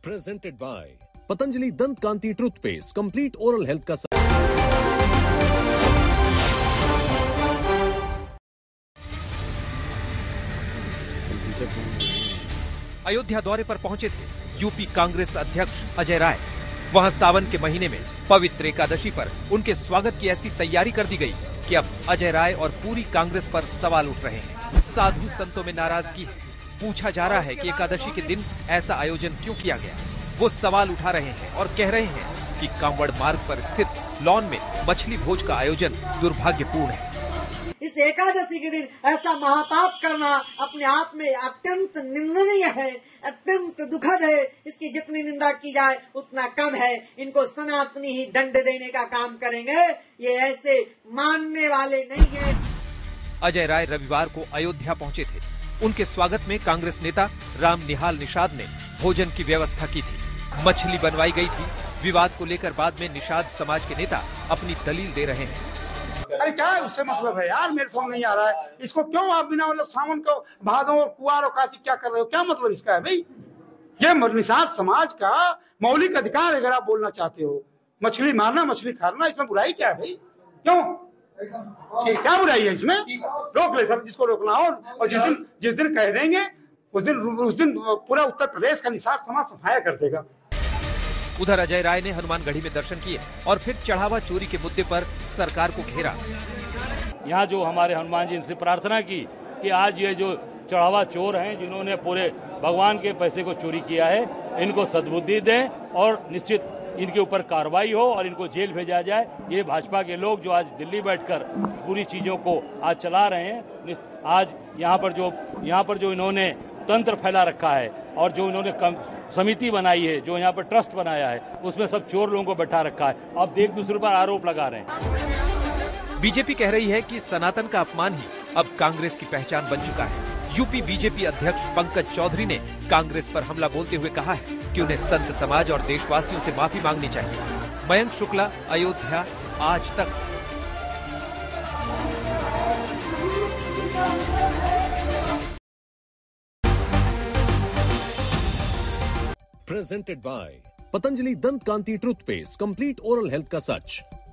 Presented by Patanjali दंत कांति toothpaste, complete oral health का अयोध्या दौरे पर पहुंचे थे यूपी कांग्रेस अध्यक्ष अजय राय। वहां सावन के महीने में पवित्र एकादशी पर उनके स्वागत की ऐसी तैयारी कर दी गई कि अब अजय राय और पूरी कांग्रेस पर सवाल उठ रहे हैं। साधु संतों में नाराजगी है। पूछा जा रहा है कि एकादशी के दिन ऐसा आयोजन क्यों किया गया। वो सवाल उठा रहे हैं और कह रहे हैं कि कांवड़ मार्ग पर स्थित लॉन में मछली भोज का आयोजन दुर्भाग्यपूर्ण है। इस एकादशी के दिन ऐसा महापाप करना अपने आप में अत्यंत निंदनीय है, अत्यंत दुखद है। इसकी जितनी निंदा की जाए उतना कम है। इनको सनातनी ही दंड देने का काम करेंगे, ये ऐसे मानने वाले नहीं है। अजय राय रविवार को अयोध्या पहुंचे थे। उनके स्वागत में कांग्रेस नेता राम निहाल निषाद ने भोजन की व्यवस्था की थी। मछली बनवाई गई थी। विवाद को लेकर बाद में निषाद समाज के नेता अपनी दलील दे रहे हैं। अरे क्या है उससे मतलब है यार, मेरे समझ नहीं आ रहा है। इसको क्यों आप बिना मतलब सावन को भादों और कुआर और कार्तिक क्या कर रहे हो, क्या मतलब इसका है भाई? ये निषाद समाज का मौलिक अधिकार है। अगर आप बोलना चाहते हो मछली मारना, मछली खाना, इसमें बुराई क्या है भाई? क्यों क्या बुराई है इसमें? रोक ले सब जिसको रोकना हो, और जिस दिन कह देंगे उस दिन पूरा उत्तर प्रदेश का निषाद समाज सफाया कर देगा। उधर अजय राय ने हनुमानगढ़ी में दर्शन किए और फिर चढ़ावा चोरी के मुद्दे पर सरकार को घेरा। यहाँ जो हमारे हनुमान जी से प्रार्थना की कि आज ये जो चढ़ावा चोर हैं, जिन्होंने पूरे भगवान के पैसे को चोरी किया है, इनको सद्बुद्धि दें और निश्चित इनके ऊपर कार्रवाई हो और इनको जेल भेजा जाए। ये भाजपा के लोग जो आज दिल्ली बैठकर पूरी चीजों को आज चला रहे हैं, आज यहाँ पर जो इन्होंने तंत्र फैला रखा है और जो इन्होंने समिति बनाई है, जो यहाँ पर ट्रस्ट बनाया है, उसमें सब चोर लोगों को बैठा रखा है। अब एक दूसरे पर आरोप लगा रहे हैं। बीजेपी कह रही है कि सनातन का अपमान ही अब कांग्रेस की पहचान बन चुका है। यूपी बीजेपी अध्यक्ष पंकज चौधरी ने कांग्रेस पर हमला बोलते हुए कहा है कि उन्हें संत समाज और देशवासियों से माफी मांगनी चाहिए। मयंक शुक्ला, अयोध्या, आज तक। Presented by पतंजलि दंत कांति टूथपेस्ट, कंप्लीट ओरल हेल्थ का सच।